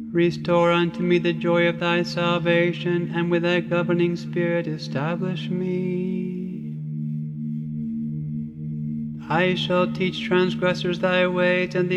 Restore unto me the joy of thy salvation, and with thy governing spirit establish me. I shall teach transgressors thy ways, and the